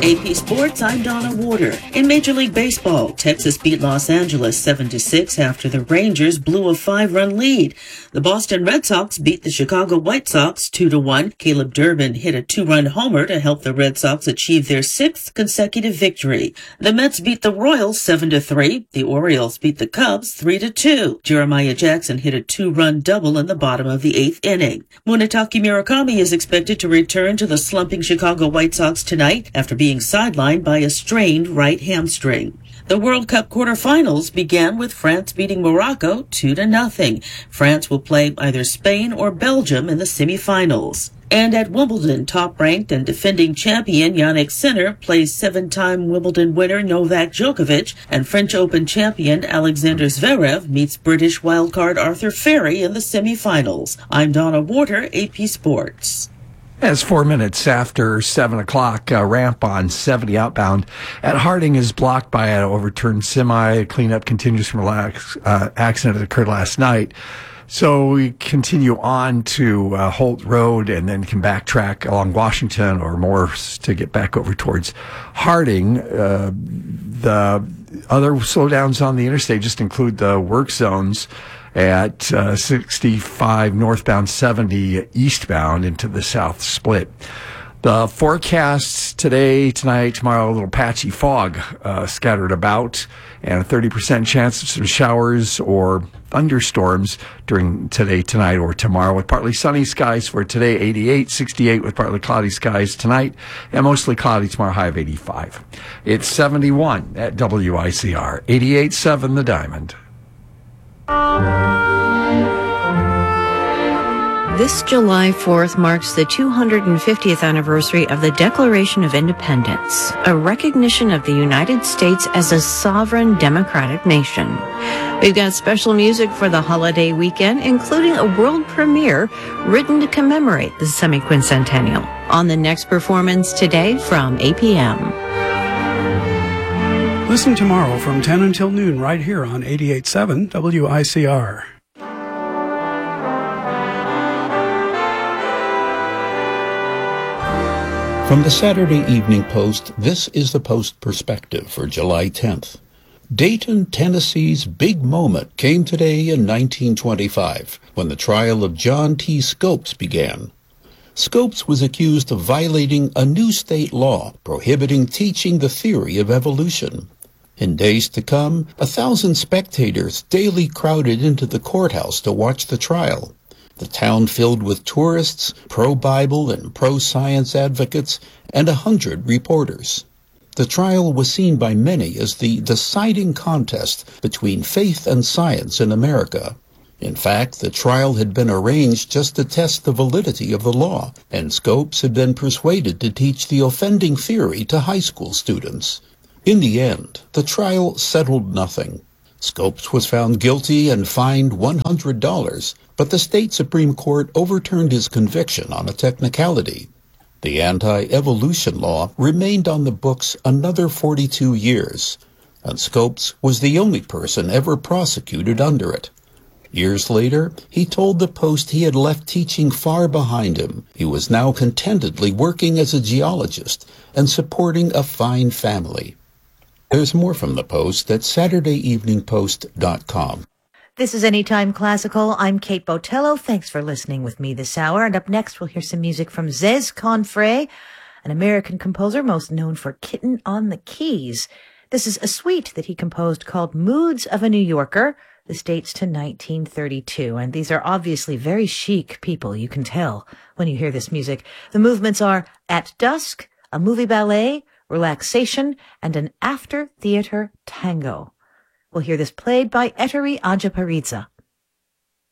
AP Sports, I'm Donna Warder. In Major League Baseball, Texas beat Los Angeles 7-6 after the Rangers blew a 5-run lead. The Boston Red Sox beat the Chicago White Sox 2-1. Caleb Durbin hit a 2-run homer to help the Red Sox achieve their 6th consecutive victory. The Mets beat the Royals 7-3. The Orioles beat the Cubs 3-2. Jeremiah Jackson hit a 2-run double in the bottom of the 8th inning. Munetaki Murakami is expected to return to the slumping Chicago White Sox tonight after being sidelined by a strained right hamstring. The World Cup quarterfinals began with France beating Morocco 2-0. France will play either Spain or Belgium in the semifinals. And at Wimbledon, top-ranked and defending champion Jannik Sinner plays 7-time Wimbledon winner Novak Djokovic, and French Open champion Alexander Zverev meets British wildcard Arthur Ferry in the semifinals. I'm Donna Warder, AP Sports. As 4 minutes after 7 o'clock, ramp on 70 outbound at Harding is blocked by an overturned semi. Cleanup continues from an accident that occurred last night. So we continue on to Holt Road and then can backtrack along Washington or Morse to get back over towards Harding. The other slowdowns on the interstate just include the work zones at 65 northbound, 70 eastbound into the south split. The forecasts today, tonight, tomorrow, a little patchy fog scattered about, and a 30% chance of some showers or thunderstorms during today, tonight, or tomorrow, with partly sunny skies for today, 88, 68 with partly cloudy skies tonight, and mostly cloudy tomorrow, high of 85. It's 71 at WICR, 88.7 The Diamond. This July 4th marks the 250th anniversary of the Declaration of Independence, a recognition of the United States as a sovereign democratic nation. We've got special music for the holiday weekend, including a world premiere written to commemorate the semi-quincentennial on the next performance today from 8 p.m. Listen tomorrow from 10 until noon right here on 88.7 WICR. From the Saturday Evening Post, this is the Post Perspective for July 10th. Dayton, Tennessee's big moment came today in 1925, when the trial of John T. Scopes began. Scopes was accused of violating a new state law prohibiting teaching the theory of evolution. In days to come, 1,000 spectators daily crowded into the courthouse to watch the trial. The town filled with tourists, pro-Bible and pro-science advocates, and 100 reporters. The trial was seen by many as the deciding contest between faith and science in America. In fact, the trial had been arranged just to test the validity of the law, and Scopes had been persuaded to teach the offending theory to high school students. In the end, the trial settled nothing. Scopes was found guilty and fined $100, but the state Supreme Court overturned his conviction on a technicality. The anti-evolution law remained on the books another 42 years, and Scopes was the only person ever prosecuted under it. Years later, he told the Post he had left teaching far behind him. He was now contentedly working as a geologist and supporting a fine family. There's more from the Post at SaturdayEveningPost.com. This is Anytime Classical. I'm Kate Botello. Thanks for listening with me this hour. And up next, we'll hear some music from Zez Confrey, an American composer most known for Kitten on the Keys. This is a suite that he composed called Moods of a New Yorker. This dates to 1932. And these are obviously very chic people, you can tell when you hear this music. The movements are At Dusk, a movie ballet, relaxation, and an after-theater tango. We'll hear this played by Ettore Ajaparizza.